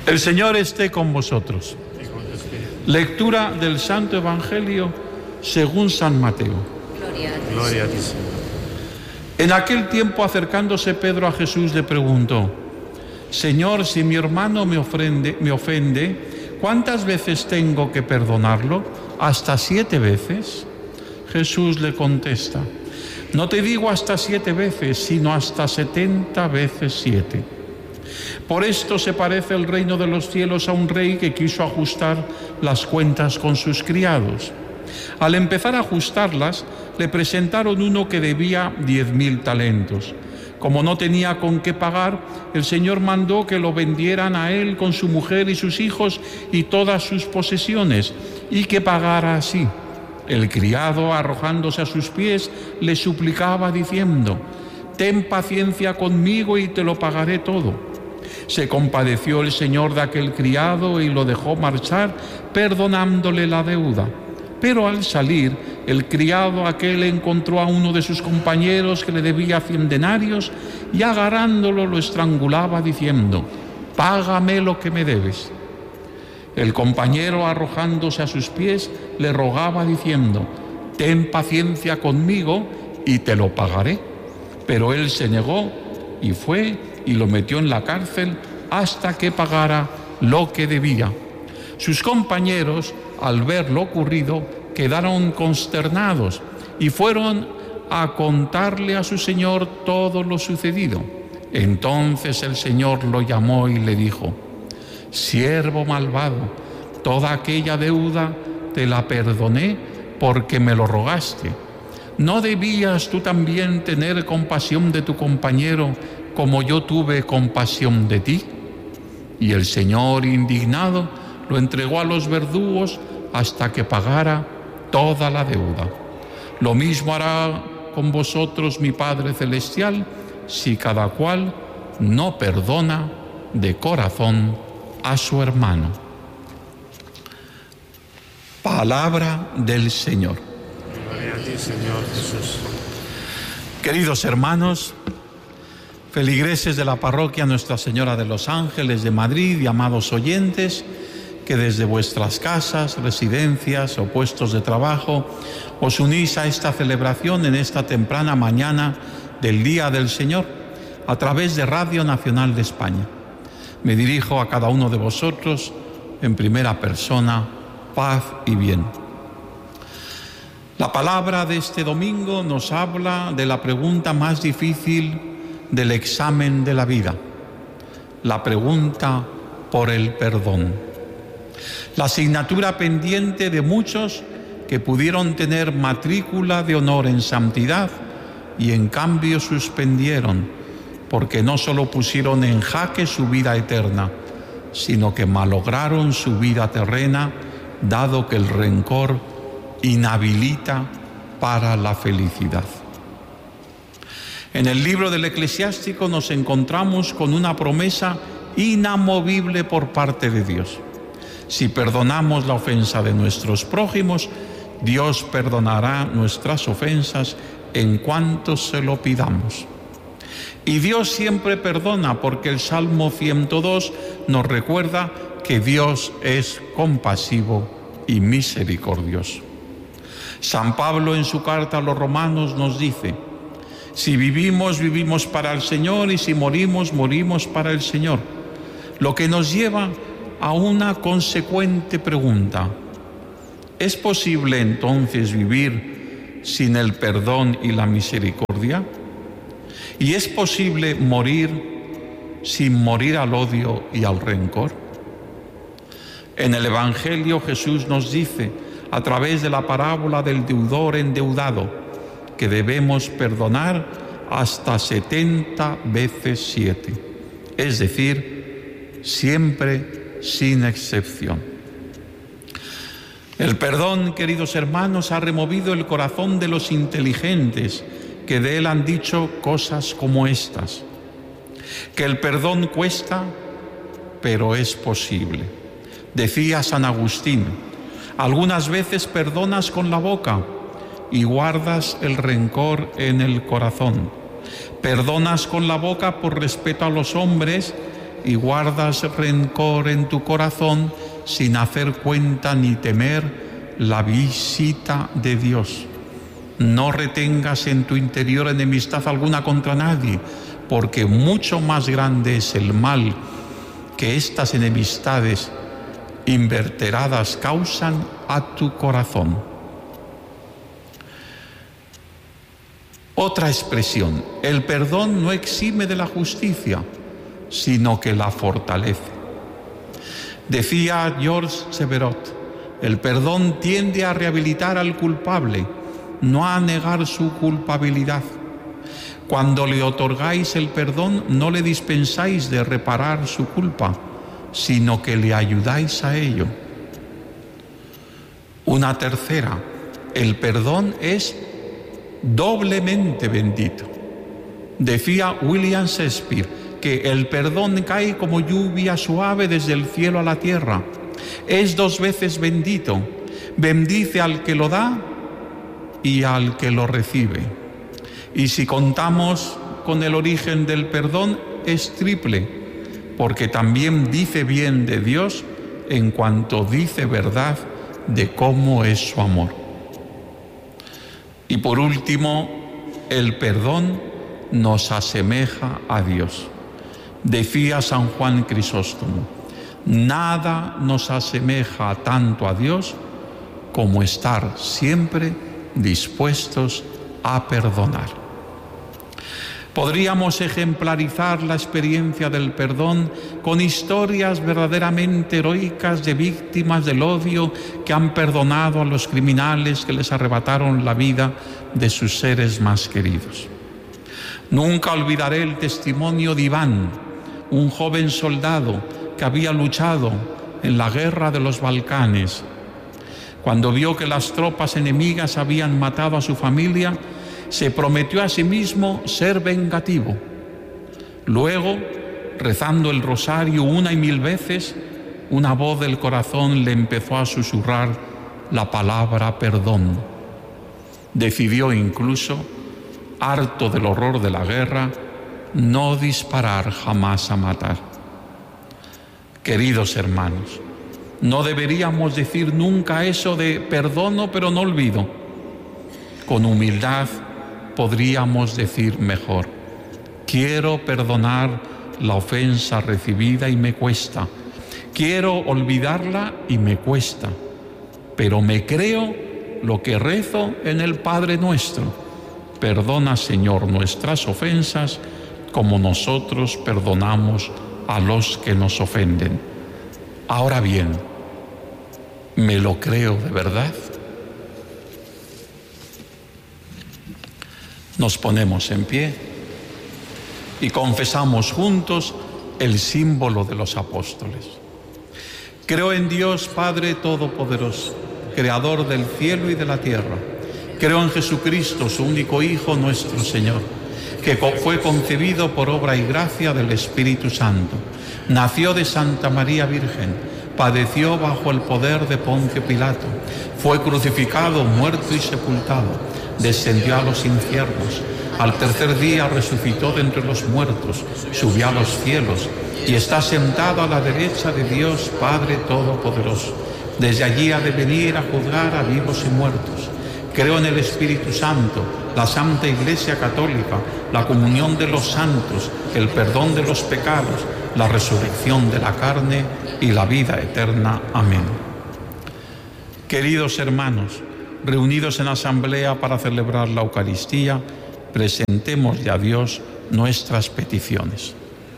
El Señor esté con vosotros. Lectura del Santo Evangelio según San Mateo. Gloria a ti, Señor. En aquel tiempo, acercándose Pedro a Jesús, le preguntó: Señor, si mi hermano me ofende, ¿cuántas veces tengo que perdonarlo? ¿Hasta 7 veces? Jesús le contesta: no te digo hasta 7 veces, sino hasta 70 veces 7. Por esto se parece el reino de los cielos a un rey que quiso ajustar las cuentas con sus criados. Al empezar a ajustarlas, le presentaron uno que debía 10.000 talentos. Como no tenía con qué pagar, el Señor mandó que lo vendieran a él con su mujer y sus hijos y todas sus posesiones, y que pagara así. El criado, arrojándose a sus pies, le suplicaba diciendo: ten paciencia conmigo y te lo pagaré todo. Se compadeció el Señor de aquel criado y lo dejó marchar, perdonándole la deuda. Pero al salir, el criado aquel encontró a uno de sus compañeros que le debía 100 denarios y agarrándolo lo estrangulaba diciendo: págame lo que me debes. El compañero, arrojándose a sus pies, le rogaba diciendo: ten paciencia conmigo y te lo pagaré. Pero él se negó y fue y lo metió en la cárcel hasta que pagara lo que debía. Sus compañeros, al ver lo ocurrido, quedaron consternados y fueron a contarle a su señor todo lo sucedido. Entonces el Señor lo llamó y le dijo: siervo malvado, toda aquella deuda te la perdoné porque me lo rogaste. ¿No debías tú también tener compasión de tu compañero como yo tuve compasión de ti? Y el Señor, indignado, lo entregó a los verdugos hasta que pagara toda la deuda. Lo mismo hará con vosotros mi Padre Celestial, si cada cual no perdona de corazón a su hermano. Palabra del Señor. Gloria a ti, Señor Jesús. Queridos hermanos, feligreses de la parroquia Nuestra Señora de los Ángeles de Madrid y amados oyentes, que desde vuestras casas, residencias o puestos de trabajo os unís a esta celebración en esta temprana mañana del Día del Señor a través de Radio Nacional de España. Me dirijo a cada uno de vosotros en primera persona: paz y bien. La palabra de este domingo nos habla de la pregunta más difícil del examen de la vida, la pregunta por el perdón. La asignatura pendiente de muchos que pudieron tener matrícula de honor en santidad y en cambio suspendieron, porque no solo pusieron en jaque su vida eterna, sino que malograron su vida terrena, dado que el rencor inhabilita para la felicidad. En el libro del Eclesiástico nos encontramos con una promesa inamovible por parte de Dios. Si perdonamos la ofensa de nuestros prójimos, Dios perdonará nuestras ofensas en cuanto se lo pidamos. Y Dios siempre perdona, porque el Salmo 102 nos recuerda que Dios es compasivo y misericordioso. San Pablo en su carta a los Romanos nos dice: si vivimos, vivimos para el Señor, y si morimos, morimos para el Señor. Lo que nos lleva a una consecuente pregunta: ¿es posible entonces vivir sin el perdón y la misericordia? ¿Y es posible morir sin morir al odio y al rencor? En el Evangelio Jesús nos dice, a través de la parábola del deudor endeudado, que debemos perdonar hasta 70 veces 7, es decir, siempre sin excepción. El perdón, queridos hermanos, ha removido el corazón de los inteligentes, que de él han dicho cosas como estas: que el perdón cuesta, pero es posible. Decía San Agustín: algunas veces perdonas con la boca y guardas el rencor en el corazón. Perdonas con la boca por respeto a los hombres y guardas rencor en tu corazón sin hacer cuenta ni temer la visita de Dios. No retengas en tu interior enemistad alguna contra nadie, porque mucho más grande es el mal que estas enemistades inverteradas causan a tu corazón. Otra expresión: el perdón no exime de la justicia, sino que la fortalece. Decía Georges Severot, el perdón tiende a rehabilitar al culpable, no a negar su culpabilidad. Cuando le otorgáis el perdón, no le dispensáis de reparar su culpa, sino que le ayudáis a ello. Una tercera: el perdón es doblemente bendito. Decía William Shakespeare que el perdón cae como lluvia suave desde el cielo a la tierra. Es 2 veces bendito. Bendice al que lo da y al que lo recibe. Y si contamos con el origen del perdón, es triple, porque también dice bien de Dios en cuanto dice verdad de cómo es su amor. Y por último, el perdón nos asemeja a Dios. Decía San Juan Crisóstomo, nada nos asemeja tanto a Dios como estar siempre dispuestos a perdonar. Podríamos ejemplarizar la experiencia del perdón con historias verdaderamente heroicas de víctimas del odio que han perdonado a los criminales que les arrebataron la vida de sus seres más queridos. Nunca olvidaré el testimonio de Iván, un joven soldado que había luchado en la guerra de los Balcanes. Cuando vio que las tropas enemigas habían matado a su familia, se prometió a sí mismo ser vengativo. Luego, rezando el rosario 1 y 1000 veces, una voz del corazón le empezó a susurrar la palabra perdón. Decidió incluso, harto del horror de la guerra, no disparar jamás a matar. Queridos hermanos, no deberíamos decir nunca eso de perdono pero no olvido. Con humildad podríamos decir mejor, quiero perdonar la ofensa recibida y me cuesta, quiero olvidarla y me cuesta, pero me creo lo que rezo en el Padre Nuestro: perdona, Señor, nuestras ofensas como nosotros perdonamos a los que nos ofenden. Ahora bien, ¿me lo creo de verdad? Nos ponemos en pie y confesamos juntos el símbolo de los apóstoles. Creo en Dios Padre Todopoderoso, Creador del cielo y de la tierra. Creo en Jesucristo, su único Hijo, nuestro Señor, que fue concebido por obra y gracia del Espíritu Santo. Nació de Santa María Virgen, padeció bajo el poder de Poncio Pilato, fue crucificado, muerto y sepultado. Descendió a los infiernos, al tercer día resucitó de entre los muertos, subió a los cielos y está sentado a la derecha de Dios Padre Todopoderoso. Desde allí ha de venir a juzgar a vivos y muertos. Creo en el Espíritu Santo, la Santa Iglesia Católica, la comunión de los santos, el perdón de los pecados, la resurrección de la carne y la vida eterna. Amén. Queridos hermanos, reunidos en asamblea para celebrar la Eucaristía, presentémosle a Dios nuestras peticiones.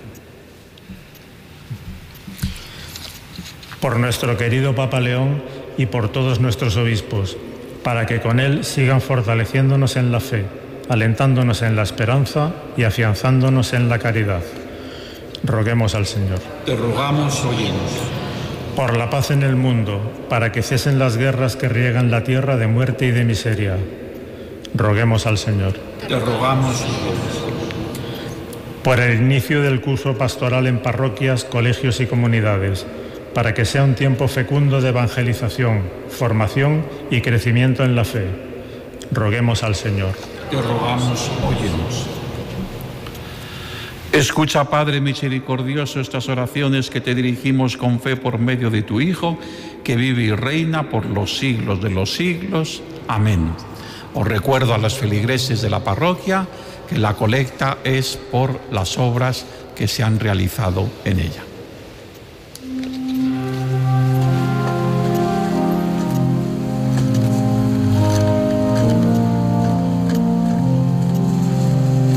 Por nuestro querido Papa León y por todos nuestros obispos, para que con él sigan fortaleciéndonos en la fe, alentándonos en la esperanza y afianzándonos en la caridad. Roguemos al Señor. Te rogamos, óyenos. Por la paz en el mundo, para que cesen las guerras que riegan la tierra de muerte y de miseria. Roguemos al Señor. Te rogamos, por el inicio del curso pastoral en parroquias, colegios y comunidades, para que sea un tiempo fecundo de evangelización, formación y crecimiento en la fe. Roguemos al Señor. Te rogamos, óyenos. Escucha, Padre misericordioso, estas oraciones que te dirigimos con fe por medio de tu Hijo, que vive y reina por los siglos de los siglos. Amén. Os recuerdo a los feligreses de la parroquia que la colecta es por las obras que se han realizado en ella.